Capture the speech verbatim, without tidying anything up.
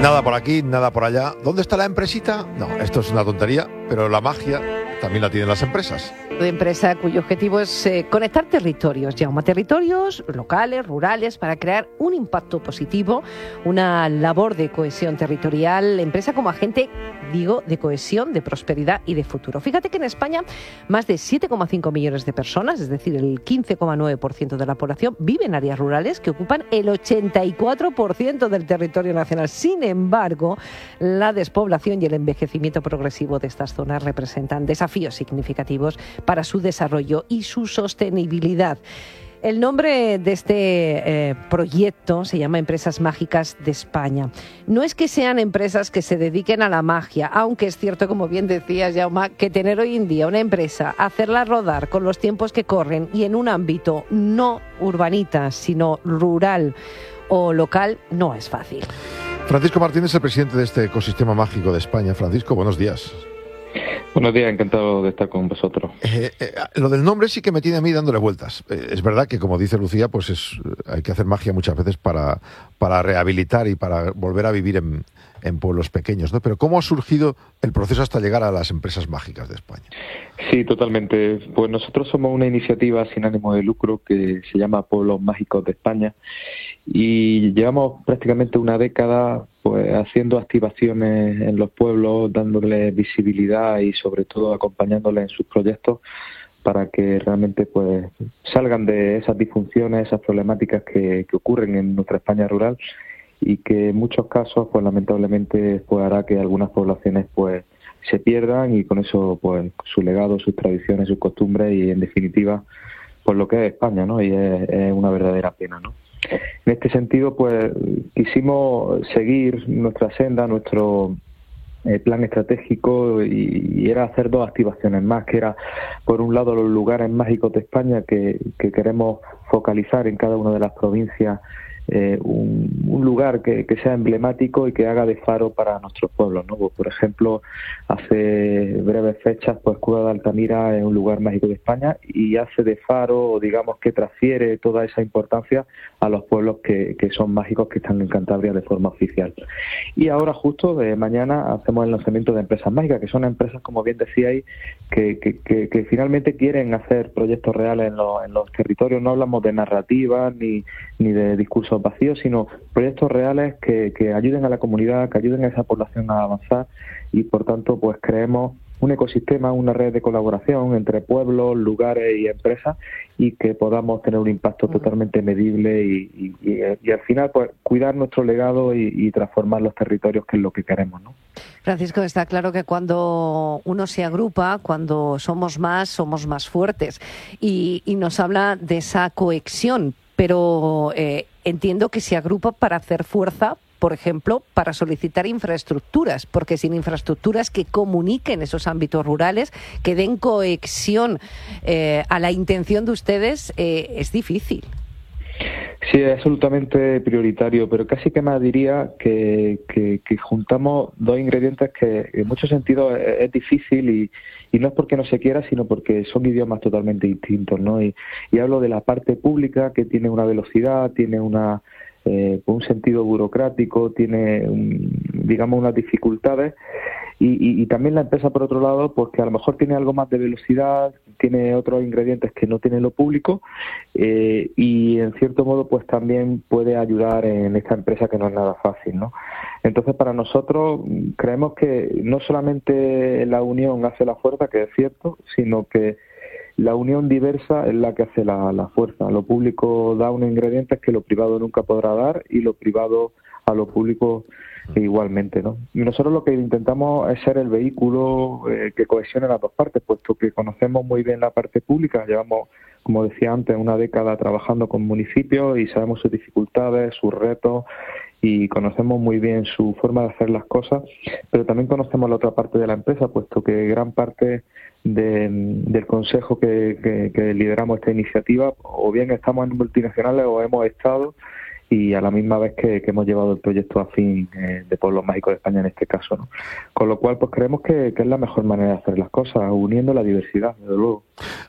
Nada por aquí, nada por allá. ¿Dónde está la empresita? No, esto es una tontería, pero la magia también la tienen las empresas. De empresa cuyo objetivo es eh, conectar territorios, Jaume, territorios locales, rurales, para crear un impacto positivo, una labor de cohesión territorial, empresa como agente, digo, de cohesión, de prosperidad y de futuro. Fíjate que en España más de siete coma cinco millones de personas, es decir, el quince coma nueve por ciento de la población, vive en áreas rurales que ocupan el ochenta y cuatro por ciento del territorio nacional. Sin embargo, la despoblación y el envejecimiento progresivo de estas zonas representan desafíos significativos para su desarrollo y su sostenibilidad. El nombre de este eh, proyecto se llama Empresas Mágicas de España. No es que sean empresas que se dediquen a la magia, aunque es cierto, como bien decías, Jaume, que tener hoy en día una empresa, hacerla rodar con los tiempos que corren y en un ámbito no urbanita, sino rural o local, no es fácil. Francisco Martínez es el presidente de este ecosistema mágico de España. Francisco, buenos días. Buenos días, encantado de estar con vosotros. Eh, eh, lo del nombre sí que me tiene a mí dándole vueltas. Eh, es verdad que, como dice Lucía, pues es, hay que hacer magia muchas veces para, para rehabilitar y para volver a vivir en, en pueblos pequeños, ¿no? Pero ¿cómo ha surgido el proceso hasta llegar a las empresas mágicas de España? Sí, totalmente. Pues nosotros somos una iniciativa sin ánimo de lucro que se llama Pueblos Mágicos de España y llevamos prácticamente una década pues haciendo activaciones en los pueblos, dándoles visibilidad y sobre todo acompañándoles en sus proyectos para que realmente pues salgan de esas disfunciones, esas problemáticas que, que ocurren en nuestra España rural y que en muchos casos pues lamentablemente pues hará que algunas poblaciones pues se pierdan y con eso pues su legado, sus tradiciones, sus costumbres y en definitiva pues lo que es España, ¿no? Y es, es una verdadera pena, ¿no? En este sentido, pues quisimos seguir nuestra senda, nuestro eh, plan estratégico y, y era hacer dos activaciones más, que era, por un lado, los lugares mágicos de España que, que queremos focalizar en cada una de las provincias, eh, un, un lugar que, que sea emblemático y que haga de faro para nuestros pueblos, ¿no? Pues, por ejemplo, hace breves fechas, pues Cueva de Altamira es un lugar mágico de España y hace de faro, o digamos que transfiere toda esa importancia a los pueblos que, que son mágicos, que están en Cantabria de forma oficial. Y ahora justo de mañana hacemos el lanzamiento de Empresas Mágicas, que son empresas, como bien decíais, que, que, que, que finalmente quieren hacer proyectos reales en los, en los territorios. No hablamos de narrativas ni, ni de discursos vacíos, sino proyectos reales que, que ayuden a la comunidad, que ayuden a esa población a avanzar y por tanto pues creemos un ecosistema, una red de colaboración entre pueblos, lugares y empresas y que podamos tener un impacto totalmente medible y, y, y, y al final pues cuidar nuestro legado y, y transformar los territorios, que es lo que queremos, ¿no? Francisco, está claro que cuando uno se agrupa, cuando somos más, somos más fuertes y, y nos habla de esa cohesión, pero eh, entiendo que se agrupa para hacer fuerza, por ejemplo, para solicitar infraestructuras, porque sin infraestructuras que comuniquen esos ámbitos rurales, que den cohesión eh, a la intención de ustedes, eh, es difícil. Sí, es absolutamente prioritario, pero casi que más diría que, que, que juntamos dos ingredientes que en muchos sentidos es, es difícil y, y no es porque no se quiera, sino porque son idiomas totalmente distintos, ¿no? Y, y hablo de la parte pública, que tiene una velocidad, tiene una eh, un sentido burocrático, tiene, un, digamos, unas dificultades. Y, y, y también la empresa, por otro lado, pues que a lo mejor tiene algo más de velocidad, tiene otros ingredientes que no tiene lo público eh, y en cierto modo pues también puede ayudar en esta empresa que no es nada fácil, ¿no? Entonces para nosotros creemos que no solamente la unión hace la fuerza, que es cierto, sino que la unión diversa es la que hace la, la fuerza. Lo público da unos ingredientes que lo privado nunca podrá dar y lo privado a lo público igualmente, ¿no? Y nosotros lo que intentamos es ser el vehículo eh, que cohesione las dos partes, puesto que conocemos muy bien la parte pública, llevamos, como decía antes, una década trabajando con municipios y sabemos sus dificultades, sus retos y conocemos muy bien su forma de hacer las cosas, pero también conocemos la otra parte de la empresa, puesto que gran parte de, del consejo que, que, que lideramos esta iniciativa, o bien estamos en multinacionales o hemos estado, y a la misma vez que, que hemos llevado el proyecto a fin eh, de Pueblos Mágicos de España en este caso, ¿no? Con lo cual, pues creemos que, que es la mejor manera de hacer las cosas, uniendo la diversidad, desde luego.